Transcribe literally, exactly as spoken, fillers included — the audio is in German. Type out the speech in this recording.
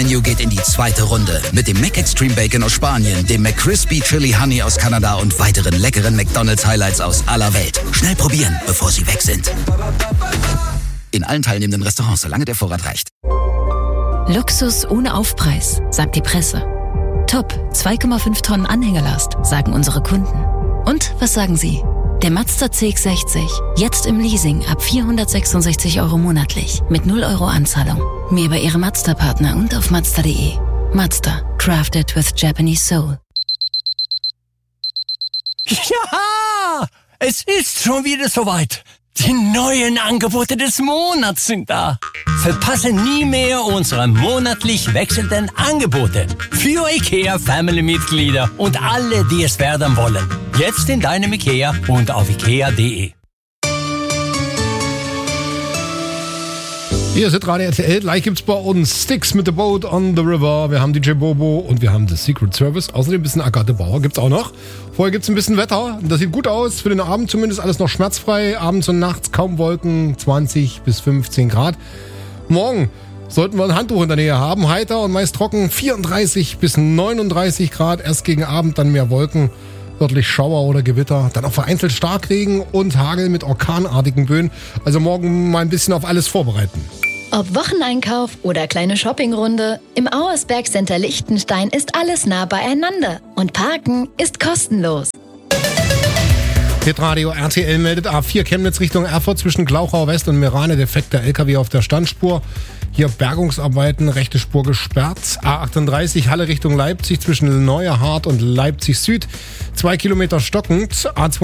Menü geht in die zweite Runde. Mit dem McExtreme Bacon aus Spanien, dem McCrispy Chili Honey aus Kanada und weiteren leckeren McDonald's Highlights aus aller Welt. Schnell probieren, bevor sie weg sind. In allen teilnehmenden Restaurants, solange der Vorrat reicht. Luxus ohne Aufpreis, sagt die Presse. Top, zwei Komma fünf Tonnen Anhängerlast, sagen unsere Kunden. Und was sagen Sie? Der Mazda C X sechzig, jetzt im Leasing ab vierhundertsechsundsechzig Euro monatlich, mit null Euro Anzahlung. Mehr bei Ihrem Mazda-Partner und auf Mazda punkt de. Mazda, crafted with Japanese soul. Ja, es ist schon wieder soweit. Die neuen Angebote des Monats sind da. Verpasse nie mehr unsere monatlich wechselnden Angebote für IKEA Family-Mitglieder und alle, die es werden wollen. Jetzt in deinem IKEA und auf ikea punkt de. Hier ist Radio R T L, gleich gibt's bei uns Sticks mit The Boat on the River. Wir haben D J Bobo und wir haben The Secret Service. Außerdem ein bisschen Agathe Bauer gibt's auch noch. Vorher gibt's ein bisschen Wetter. Das sieht gut aus. Für den Abend zumindest alles noch schmerzfrei. Abends und nachts kaum Wolken, zwanzig bis fünfzehn Grad. Morgen sollten wir ein Handtuch in der Nähe haben. Heiter und meist trocken, vierunddreißig bis neununddreißig Grad. Erst gegen Abend dann mehr Wolken. Örtlich Schauer oder Gewitter, dann auch vereinzelt Starkregen und Hagel mit orkanartigen Böen. Also morgen mal ein bisschen auf alles vorbereiten. Ob Wocheneinkauf oder kleine Shoppingrunde, im Auersberg Center Liechtenstein ist alles nah beieinander und Parken ist kostenlos. Hitradio R T L meldet A vier Chemnitz Richtung Erfurt zwischen Glauchau West und Merane defekter L K W auf der Standspur. Hier Bergungsarbeiten, rechte Spur gesperrt. A achtunddreißig Halle Richtung Leipzig zwischen Neuerhardt und Leipzig Süd. Zwei Kilometer stockend. A